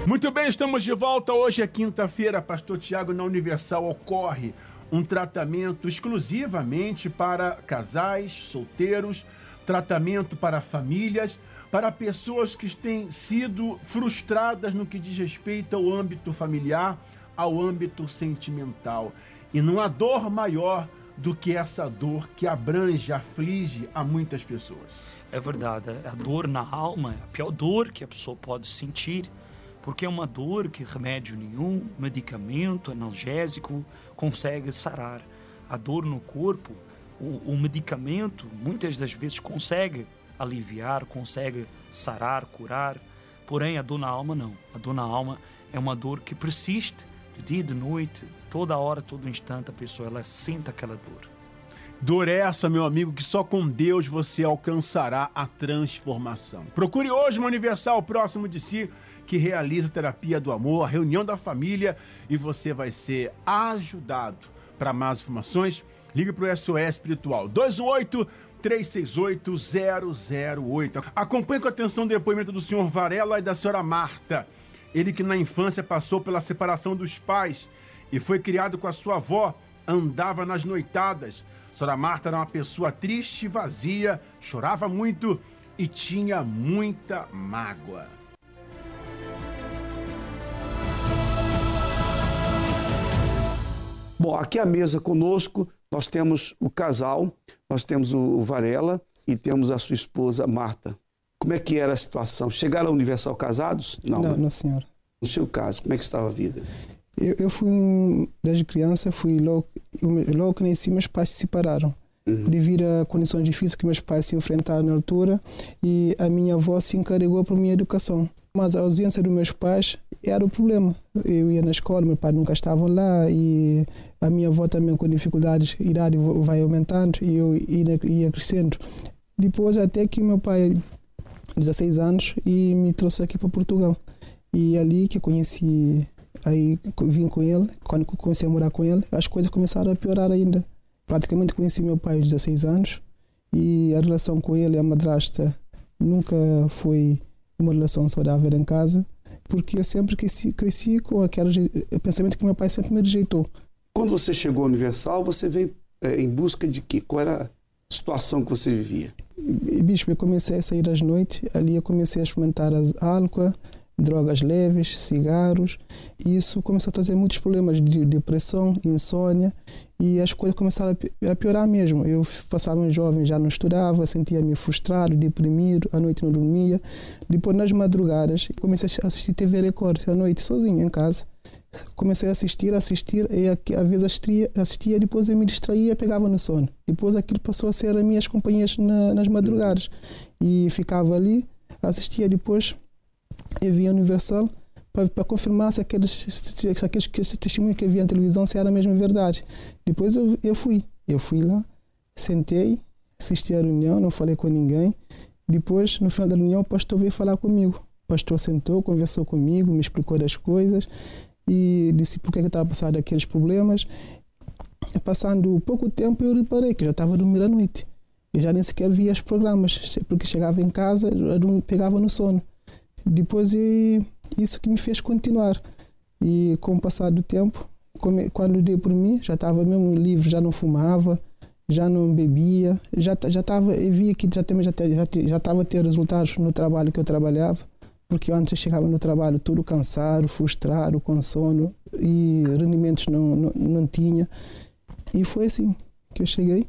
Muito bem, estamos de volta. Hoje é quinta-feira, Pastor Tiago, na Universal ocorre um tratamento exclusivamente para casais, solteiros, tratamento para famílias, para pessoas que têm sido frustradas no que diz respeito ao âmbito familiar, ao âmbito sentimental. E não há dor maior do que essa dor que abrange, aflige a muitas pessoas. É verdade, a dor na alma é a pior dor que a pessoa pode sentir, porque é uma dor que remédio nenhum, medicamento, analgésico consegue sarar. A dor no corpo, o medicamento muitas das vezes consegue aliviar, consegue sarar, curar, porém a dor na alma não. A dor na alma é uma dor que persiste de dia e de noite, toda hora, todo instante a pessoa ela sente aquela dor. Dor essa, meu amigo, que só com Deus você alcançará a transformação. Procure hoje uma Universal próximo de si, que realiza a terapia do amor, a reunião da família, e você vai ser ajudado. Para mais informações, ligue para o SOS Espiritual 218-368-008. Acompanhe com atenção o depoimento do senhor Varela e da senhora Marta. Ele que na infância passou pela separação dos pais e foi criado com a sua avó, andava nas noitadas. A senhora Marta era uma pessoa triste, vazia, chorava muito e tinha muita mágoa. Bom, aqui à mesa conosco nós temos o casal, nós temos o Varela e temos a sua esposa Marta. Como é que era a situação? Chegaram à Universal casados? Não, senhor. No seu caso, como é que estava a vida? Eu fui, desde criança, logo que nasci, meus pais se separaram. Devido a condições difíceis que meus pais se enfrentaram na altura, e a minha avó se encarregou para a minha educação. Mas a ausência dos meus pais era o problema. Eu ia na escola, meus pais nunca estavam lá, e a minha avó também com dificuldades, a idade vai aumentando e eu ia crescendo. Depois até que meu pai, 16 anos, e me trouxe aqui para Portugal. E ali que eu conheci, aí vim com ele, quando comecei a morar com ele, as coisas começaram a piorar ainda. Praticamente conheci meu pai aos 16 anos e a relação com ele, a madrasta, nunca foi uma relação saudável em casa, porque eu sempre cresci com aquele pensamento que meu pai sempre me rejeitou. Quando você chegou à Universal, você veio em busca de quê? Qual era a situação que você vivia? Bispo, eu comecei a sair às noites, ali eu comecei a experimentar álcool, drogas leves, cigarros, e isso começou a trazer muitos problemas de depressão, insônia, e as coisas começaram a piorar mesmo. Eu passava um jovem, já não estudava, sentia-me frustrado, deprimido, à noite não dormia. Depois, nas madrugadas, comecei a assistir TV Record, à noite, sozinho, em casa. Comecei a assistir, e às vezes assistia, depois eu me distraía, pegava no sono. Depois aquilo passou a ser as minhas companhias nas madrugadas. E ficava ali, assistia, depois eu via Universal para confirmar se aqueles testemunhos que eu via na televisão se era mesmo verdade. Depois eu fui lá, sentei, assisti a reunião, não falei com ninguém. Depois, no final da reunião, o pastor veio falar comigo. O pastor sentou, conversou comigo, me explicou das coisas e disse por que eu estava passando aqueles problemas. E passando pouco tempo, eu reparei que eu já estava a dormir à noite. Eu já nem sequer via os programas, porque chegava em casa, eu pegava no sono. Depois isso que me fez continuar. E com o passar do tempo, quando dei por mim, já estava mesmo livre, já não fumava, já não bebia, já estava, eu via que já estava a ter resultados no trabalho que eu trabalhava, porque antes eu chegava no trabalho todo cansado, frustrado, com sono, e rendimentos não tinha. E foi assim que eu cheguei,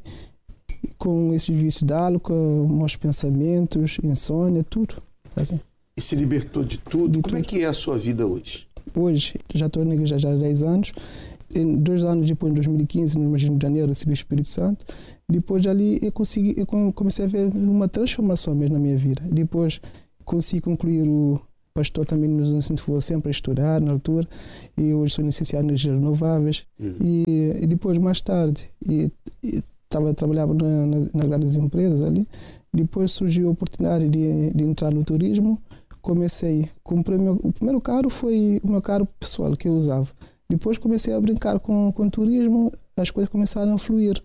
com esse vício de álcool, maus pensamentos, insônia, tudo. Assim. E se libertou de tudo? Como é que é a sua vida hoje? Hoje, já estou na igreja já há 10 anos. 2 anos depois, em 2015, no mês de janeiro, recebi o Espírito Santo. Depois dali, eu comecei a ver uma transformação mesmo na minha vida. Depois, consegui concluir o pastor também nos incentivou sempre a estudar na altura. E hoje sou licenciado em energias renováveis. E depois, mais tarde, trabalhava nas grandes empresas ali. Depois surgiu a oportunidade de entrar no turismo. Comprei o primeiro carro foi o meu carro pessoal que eu usava. Depois comecei a brincar com turismo, as coisas começaram a fluir.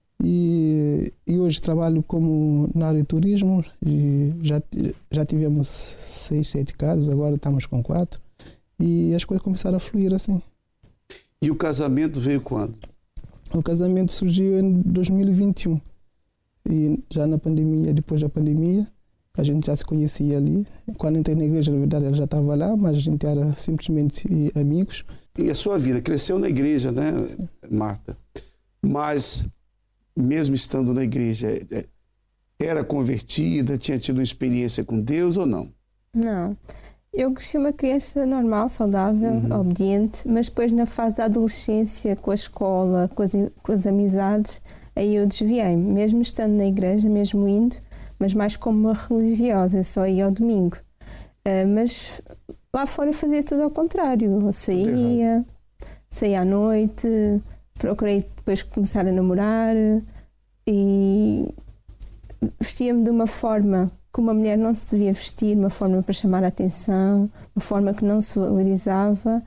E hoje trabalho na área de turismo, e já tivemos 6, 7 carros, agora estamos com 4. e as coisas começaram a fluir assim. E o casamento veio quando? O casamento surgiu em 2021 e já na pandemia, depois da pandemia, a gente já se conhecia ali. Quando entrei na igreja, na verdade, ela já estava lá, mas a gente era simplesmente amigos. E a sua vida cresceu na igreja, né, Marta? Mas, mesmo estando na igreja, era convertida, tinha tido uma experiência com Deus ou não? Não. Eu cresci uma criança normal, saudável, obediente, mas depois na fase da adolescência, com a escola, com as amizades, aí eu desviei-me, mesmo estando na igreja, mesmo indo, mas mais como uma religiosa, só ia ao domingo. Mas lá fora fazia tudo ao contrário, eu saía à noite, procurei depois começar a namorar e vestia-me de uma forma que uma mulher não se devia vestir, uma forma para chamar a atenção, uma forma que não se valorizava,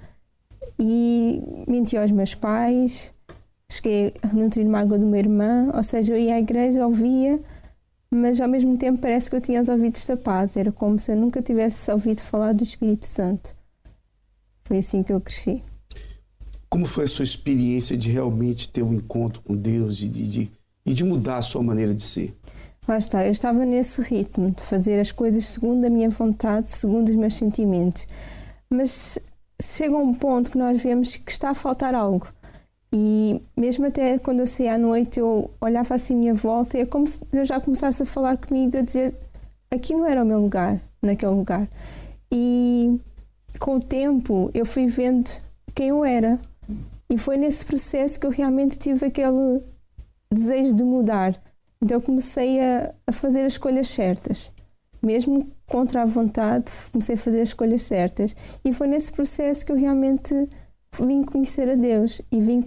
e menti aos meus pais, cheguei a nutrir mágoa de uma irmã, ou seja, eu ia à igreja, ouvia, mas ao mesmo tempo parece que eu tinha os ouvidos tapados, era como se eu nunca tivesse ouvido falar do Espírito Santo. Foi assim que eu cresci. Como foi a sua experiência de realmente ter um encontro com Deus e de mudar a sua maneira de ser? Lá está, eu estava nesse ritmo de fazer as coisas segundo a minha vontade, segundo os meus sentimentos. Mas chega um ponto que nós vemos que está a faltar algo. E mesmo até quando eu saía à noite, eu olhava assim à minha volta e é como se Deus já começasse a falar comigo, a dizer: aqui não era o meu lugar, naquele lugar. E com o tempo eu fui vendo quem eu era. E foi nesse processo que eu realmente tive aquele desejo de mudar. Então eu comecei a fazer as escolhas certas. Mesmo contra a vontade, comecei a fazer as escolhas certas. E foi nesse processo que eu realmente vim conhecer a Deus.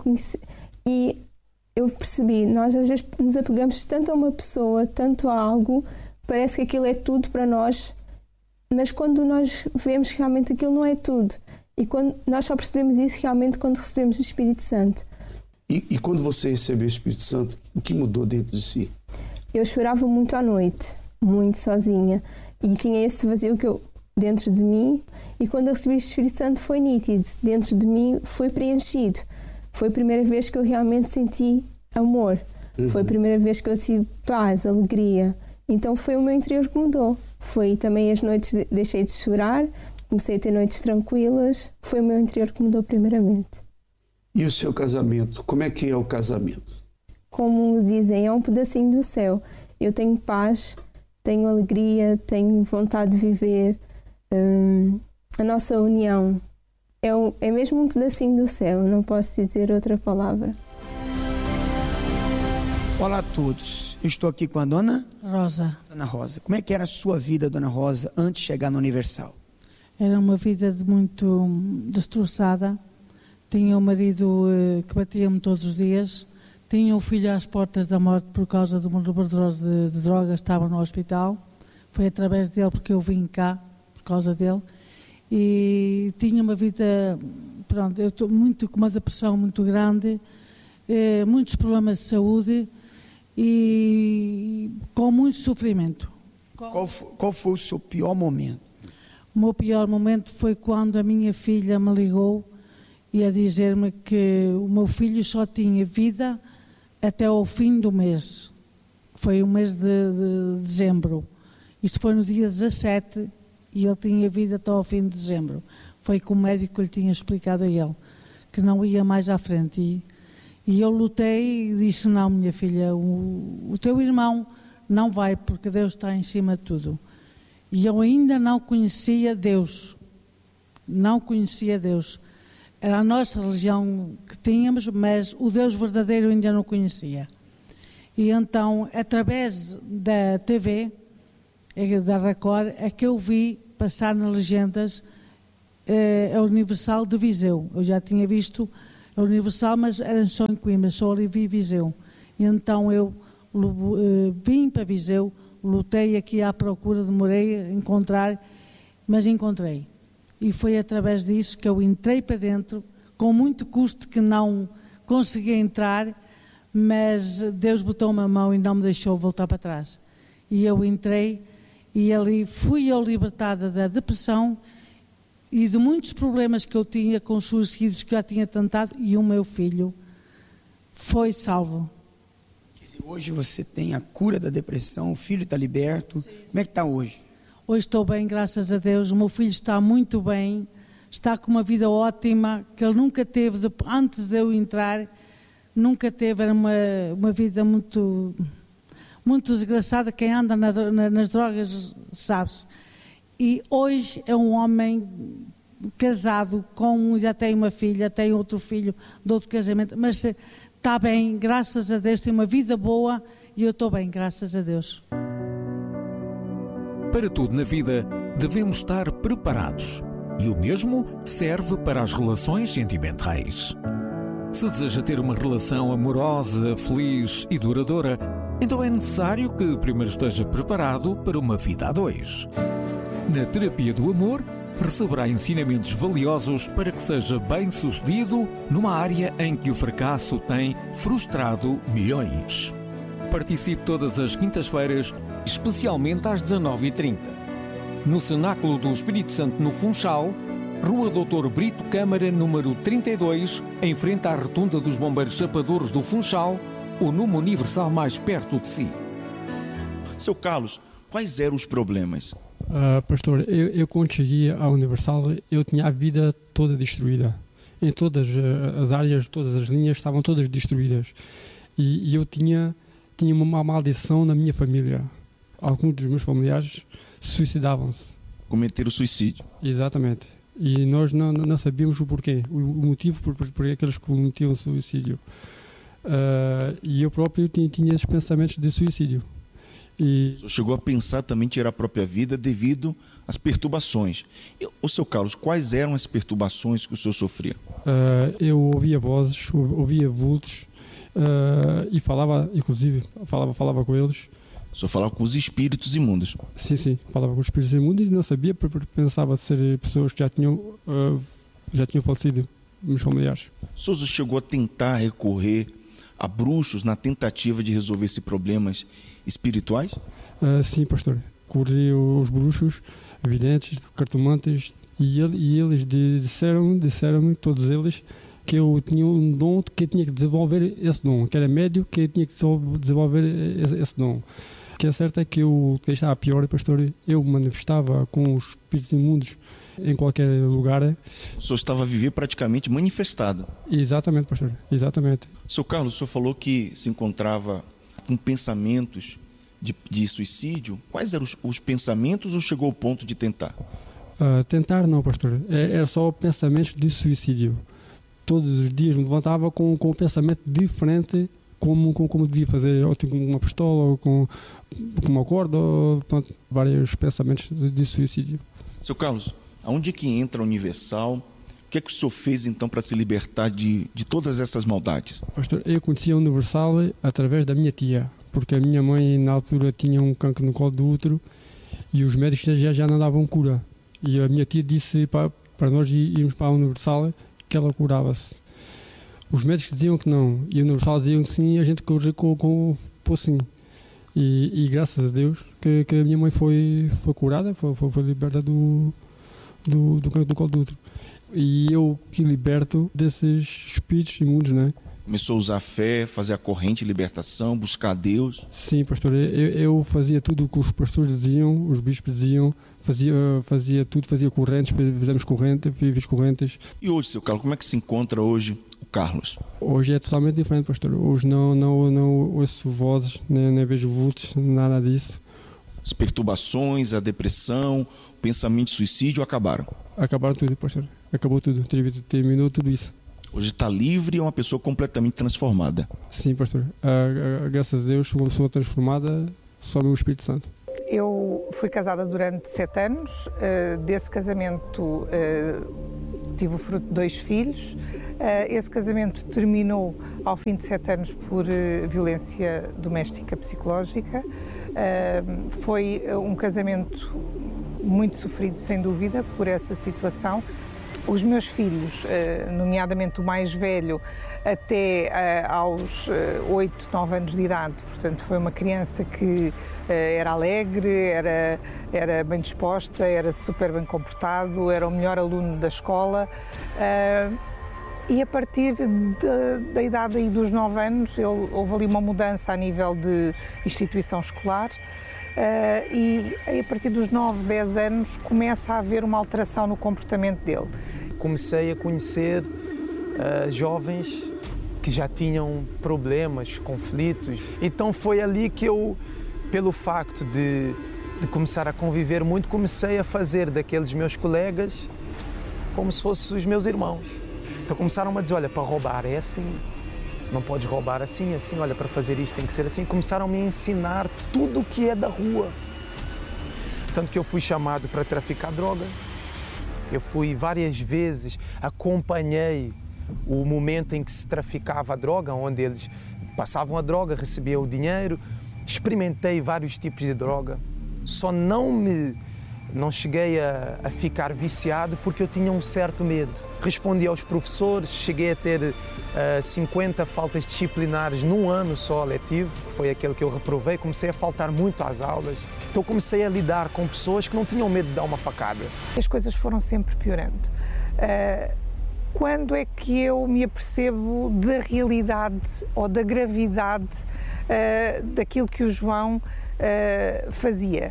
E eu percebi, nós às vezes nos apegamos tanto a uma pessoa, tanto a algo, parece que aquilo é tudo para nós, mas quando nós vemos que realmente aquilo não é tudo. E quando nós só percebemos isso realmente quando recebemos o Espírito Santo. E quando você recebeu o Espírito Santo, o que mudou dentro de si? Eu chorava muito à noite, muito sozinha, e tinha esse vazio dentro de mim, e quando eu recebi o Espírito Santo foi nítido, dentro de mim foi preenchido. Foi a primeira vez que eu realmente senti amor, foi a primeira vez que eu tive paz, alegria. Então foi o meu interior que mudou. Foi também as noites, deixei de chorar, comecei a ter noites tranquilas, foi o meu interior que mudou primeiramente. E o seu casamento? Como é que é o casamento? Como dizem, é um pedacinho do céu. Eu tenho paz, tenho alegria, tenho vontade de viver. A nossa união é mesmo um pedacinho do céu, não posso dizer outra palavra. Olá a todos, eu estou aqui com a Dona Rosa. Dona Rosa. Como é que era a sua vida, Dona Rosa, antes de chegar no Universal? Era uma vida muito destroçada. Tinha um marido que batia-me todos os dias. Tinha um filho às portas da morte por causa de uma overdose de drogas, estava no hospital. Foi através dele porque eu vim cá, por causa dele. E tinha uma vida, pronto, eu estou com uma depressão muito grande, muitos problemas de saúde e com muito sofrimento. Qual foi o seu pior momento? O meu pior momento foi quando a minha filha me ligou e a dizer-me que o meu filho só tinha vida até ao fim do mês. Foi o mês de dezembro. Isto foi no dia 17 e ele tinha vida até ao fim de dezembro. Foi que o médico lhe tinha explicado a ele que não ia mais à frente. E eu lutei e disse: não, minha filha, o teu irmão não vai, porque Deus está em cima de tudo. E eu ainda não conhecia Deus. Não conhecia Deus. Era a nossa religião que tínhamos, mas o Deus verdadeiro ainda não conhecia. E então, através da TV, da Record, é que eu vi passar nas legendas a Universal de Viseu. Eu já tinha visto a Universal, mas era só em Coimbra, só ali vi Viseu. E então eu vim para Viseu, lutei aqui à procura, demorei a encontrar, mas encontrei. E foi através disso que eu entrei para dentro, com muito custo que não consegui entrar, mas Deus botou-me a mão e não me deixou voltar para trás. E eu entrei e ali fui eu libertada da depressão e de muitos problemas que eu tinha com os suicídios que já tinha tentado, e o meu filho foi salvo. Hoje você tem a cura da depressão, o filho está liberto. Sim. Como é que está hoje? Hoje estou bem, graças a Deus. O meu filho está muito bem, está com uma vida ótima, que ele nunca teve, antes de eu entrar, nunca teve. Era uma vida muito desgraçada. Quem anda nas drogas sabe-se. E hoje é um homem casado, já tem uma filha, tem outro filho de outro casamento, mas está bem, graças a Deus, tem uma vida boa e eu estou bem, graças a Deus. Para tudo na vida, devemos estar preparados. E o mesmo serve para as relações sentimentais. Se deseja ter uma relação amorosa, feliz e duradoura, então é necessário que primeiro esteja preparado para uma vida a dois. Na terapia do amor, receberá ensinamentos valiosos para que seja bem-sucedido numa área em que o fracasso tem frustrado milhões. Participe todas as quintas-feiras, especialmente às 19h30. No Cenáculo do Espírito Santo, no Funchal, Rua Doutor Brito Câmara, número 32, em frente à Rotunda dos Bombeiros Chapadores do Funchal, ou numa Universal mais perto de si. Seu Carlos, quais eram os problemas? Pastor, eu quando cheguei à Universal, eu tinha a vida toda destruída. Em todas as áreas, todas as linhas estavam todas destruídas. E eu tinha uma maldição na minha família. Alguns dos meus familiares suicidavam-se. Cometeram suicídio. Exatamente. E nós não sabíamos o porquê, o motivo por aqueles que cometiam suicídio. E eu próprio tinha esses pensamentos de suicídio. O senhor chegou a pensar também em tirar a própria vida devido às perturbações. O seu Carlos, quais eram as perturbações que o senhor sofria? Eu ouvia vozes, ouvia vultos e falava, inclusive, falava com eles. O senhor falava com os espíritos imundos? Sim, falava com os espíritos imundos e não sabia, porque pensava ser pessoas que já tinham falecido, meus familiares. O senhor chegou a tentar recorrer a bruxos na tentativa de resolver esses problemas espirituais? Sim, pastor. Corri os bruxos, videntes, cartomantes, e eles disseram-me, todos eles, que eu tinha um dom, que eu tinha que desenvolver esse dom, que era médio, que eu tinha que desenvolver esse dom. O que é certo é que eu estava pior, pastor, eu manifestava com os espíritos imundos em qualquer lugar. O senhor estava a viver praticamente manifestado. Exatamente, pastor, exatamente. Seu Carlos, o senhor falou que se encontrava com pensamentos de suicídio. Quais eram os pensamentos ou chegou ao ponto de tentar? Tentar não, pastor. Era só pensamentos de suicídio. Todos os dias me levantava com um pensamento diferente, como devia fazer, ou com uma pistola, ou com uma corda, ou vários pensamentos de suicídio. Seu Carlos, aonde é que entra a Universal? O que é que o senhor fez então para se libertar de todas essas maldades? Pastor, eu conheci a Universal através da minha tia, porque a minha mãe na altura tinha um cancro no colo do útero e os médicos já não davam cura. E a minha tia disse para nós irmos para a Universal que ela curava-se. Os médicos diziam que não, e a Universal diziam que sim, e a gente corria com sim. E graças a Deus que a minha mãe foi curada, foi liberta do cancro do colo do útero. E eu que liberto desses espíritos imundos, né? Começou a usar a fé, fazer a corrente de libertação, buscar a Deus? Sim, pastor. Eu fazia tudo o que os pastores diziam, os bispos diziam, fazia tudo, fazia correntes, fizemos correntes, fiz correntes. E hoje, seu Carlos, como é que se encontra hoje o Carlos? Hoje é totalmente diferente, pastor. Hoje não ouço vozes, nem vejo vultos, nada disso. As perturbações, a depressão, o pensamento de suicídio acabaram? Acabaram tudo, pastor. Acabou tudo, terminou tudo isso. Hoje está livre e é uma pessoa completamente transformada. Sim, pastor. Graças a Deus, sou uma pessoa transformada só no Espírito Santo. Eu fui casada durante 7 anos. Desse casamento tive o fruto de 2 filhos. Esse casamento terminou ao fim de 7 anos por violência doméstica psicológica. Foi um casamento muito sofrido, sem dúvida, por essa situação. Os meus filhos, nomeadamente o mais velho, até aos 8, 9 anos de idade, portanto foi uma criança que era alegre, era bem disposta, era super bem comportado, era o melhor aluno da escola. E a partir da idade aí dos 9 anos, houve ali uma mudança a nível de instituição escolar. E a partir dos 9, 10 anos começa a haver uma alteração no comportamento dele. Comecei a conhecer jovens que já tinham problemas, conflitos. Então foi ali que eu, pelo facto de começar a conviver muito, comecei a fazer daqueles meus colegas como se fossem os meus irmãos. Então começaram a dizer, olha, para roubar é assim, não podes roubar assim, assim, olha, para fazer isto tem que ser assim. Começaram a me ensinar tudo o que é da rua. Tanto que eu fui chamado para traficar droga. Eu fui várias vezes, acompanhei o momento em que se traficava a droga, onde eles passavam a droga, recebiam o dinheiro. Experimentei vários tipos de droga. Só não cheguei a ficar viciado porque eu tinha um certo medo. Respondi aos professores, cheguei a ter 50 faltas disciplinares num ano só letivo, que foi aquele que eu reprovei. Comecei a faltar muito às aulas. Então comecei a lidar com pessoas que não tinham medo de dar uma facada. As coisas foram sempre piorando. Quando é que eu me apercebo da realidade ou da gravidade daquilo que o João fazia?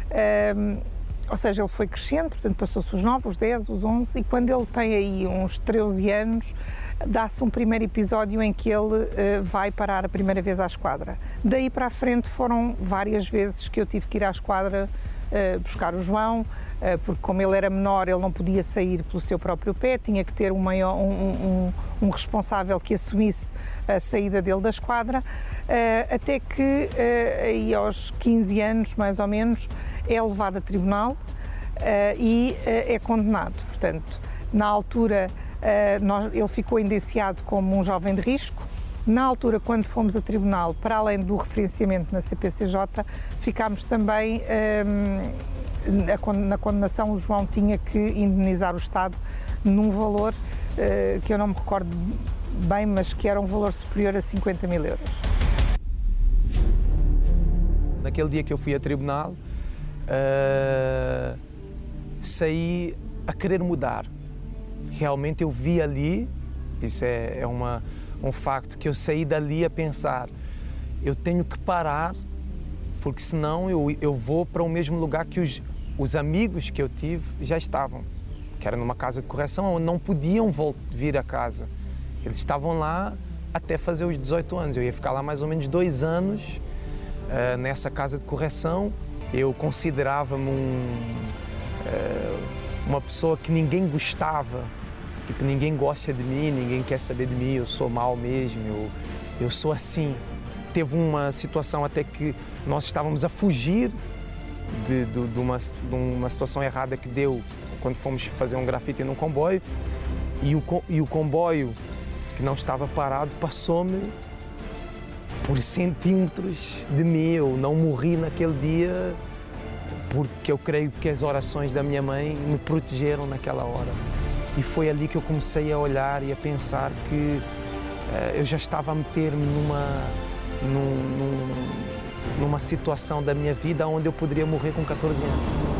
Ou seja, ele foi crescendo, portanto passou-se os 9, os 10, os 11 e quando ele tem aí uns 13 anos, dá-se um primeiro episódio em que ele vai parar a primeira vez à esquadra. Daí para a frente foram várias vezes que eu tive que ir à esquadra buscar o João, porque como ele era menor, ele não podia sair pelo seu próprio pé, tinha que ter um responsável que assumisse a saída dele da esquadra, até que aí aos 15 anos, mais ou menos, é levado a tribunal e é condenado. Portanto, na altura, ele ficou indiciado como um jovem de risco. Na altura, quando fomos a tribunal, para além do referenciamento na CPCJ, ficámos também, na condenação, o João tinha que indenizar o Estado num valor que eu não me recordo bem, mas que era um valor superior a 50 mil euros. Naquele dia que eu fui a tribunal, saí a querer mudar. Realmente eu vi ali, isso é um facto, que eu saí dali a pensar, eu tenho que parar, porque senão eu vou para o mesmo lugar que os amigos que eu tive já estavam, que era numa casa de correção, onde não podiam vir a casa. Eles estavam lá até fazer os 18 anos, eu ia ficar lá mais ou menos 2 anos nessa casa de correção. Eu considerava-me uma pessoa que ninguém gostava, tipo, ninguém gosta de mim, ninguém quer saber de mim, eu sou mau mesmo, eu sou assim. Teve uma situação até que nós estávamos a fugir de uma situação errada que deu quando fomos fazer um grafite num comboio e o comboio que não estava parado passou-me por centímetros de mim. Eu não morri naquele dia porque eu creio que as orações da minha mãe me protegeram naquela hora. E foi ali que eu comecei a olhar e a pensar que eu já estava a meter-me numa situação da minha vida onde eu poderia morrer com 14 anos.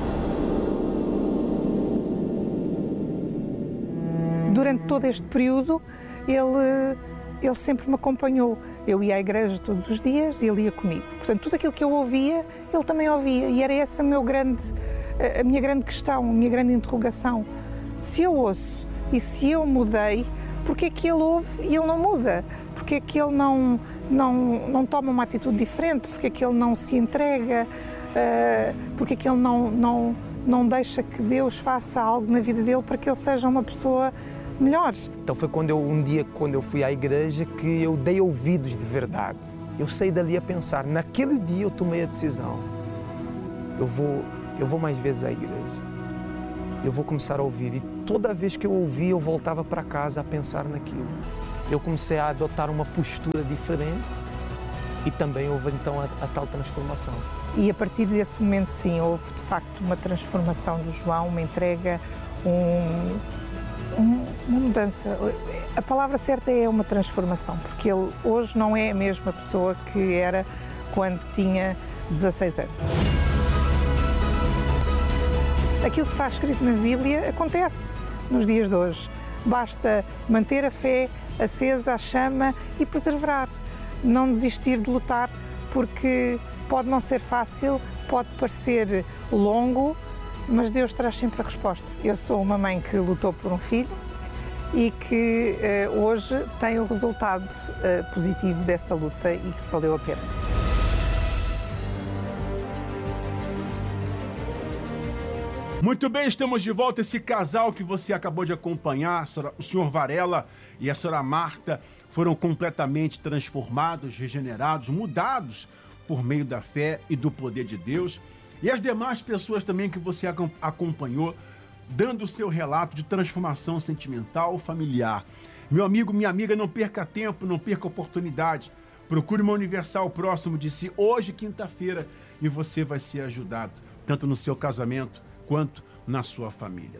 Durante todo este período, ele sempre me acompanhou. Eu ia à igreja todos os dias e ele ia comigo. Portanto, tudo aquilo que eu ouvia, ele também ouvia. E era essa a minha grande questão, a minha grande interrogação. Se eu ouço e se eu mudei, porquê é que ele ouve e ele não muda? Porquê é que ele não toma uma atitude diferente? Porquê é que ele não se entrega? Porquê é que ele não deixa que Deus faça algo na vida dele para que ele seja uma pessoa melhor? Então foi quando eu fui à igreja, que eu dei ouvidos de verdade. Eu saí dali a pensar, naquele dia eu tomei a decisão. Eu vou mais vezes à igreja. Eu vou começar a ouvir. E toda vez que eu ouvia, eu voltava para casa a pensar naquilo. Eu comecei a adotar uma postura diferente e também houve então a tal transformação. E a partir desse momento, sim, houve de facto uma transformação do João, uma entrega, Uma mudança. A palavra certa é uma transformação, porque ele hoje não é a mesma pessoa que era quando tinha 16 anos. Aquilo que está escrito na Bíblia acontece nos dias de hoje. Basta manter a fé acesa, a chama e perseverar. Não desistir de lutar, porque pode não ser fácil, pode parecer longo, mas Deus traz sempre a resposta. Eu sou uma mãe que lutou por um filho e que hoje tem o resultado positivo dessa luta e que valeu a pena. Muito bem, estamos de volta. Esse casal que você acabou de acompanhar, o senhor Varela e a senhora Marta, foram completamente transformados, regenerados, mudados por meio da fé e do poder de Deus. E as demais pessoas também que você acompanhou, dando o seu relato de transformação sentimental, familiar. Meu amigo, minha amiga, não perca tempo, não perca oportunidade. Procure uma Universal próximo de si, hoje, quinta-feira, e você vai ser ajudado, tanto no seu casamento, quanto na sua família.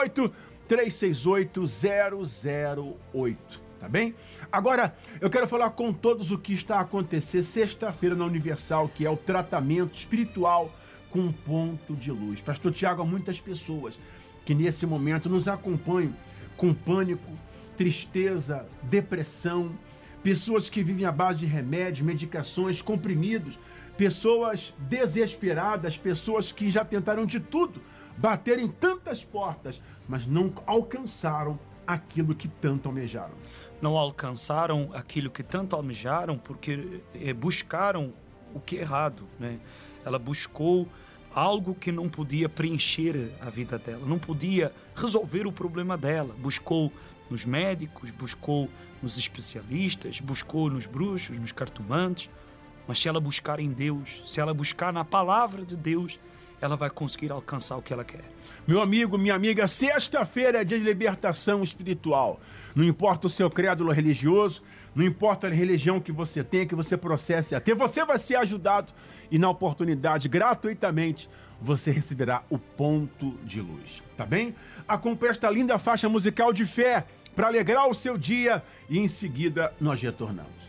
218-368-008, tá bem? Agora, eu quero falar com todos o que está a acontecer sexta-feira na Universal, que é o tratamento espiritual com ponto de luz. Pastor Tiago, há muitas pessoas que nesse momento nos acompanham com pânico, tristeza, depressão, pessoas que vivem à base de remédios, medicações, comprimidos, pessoas desesperadas, pessoas que já tentaram de tudo, bateram em tantas portas, mas não alcançaram aquilo que tanto almejaram. Não alcançaram aquilo que tanto almejaram porque buscaram o que é errado, né? Ela buscou algo que não podia preencher a vida dela, não podia resolver o problema dela. Buscou nos médicos, buscou nos especialistas, buscou nos bruxos, nos cartomantes. Mas se ela buscar em Deus, se ela buscar na palavra de Deus, ela vai conseguir alcançar o que ela quer. Meu amigo, minha amiga, sexta-feira é dia de libertação espiritual. Não importa o seu crédulo religioso, não importa a religião que você tem, que você processe a ter, você vai ser ajudado e na oportunidade, gratuitamente, você receberá o ponto de luz. Tá bem? Acompanhe esta linda faixa musical de fé para alegrar o seu dia e em seguida nós retornamos.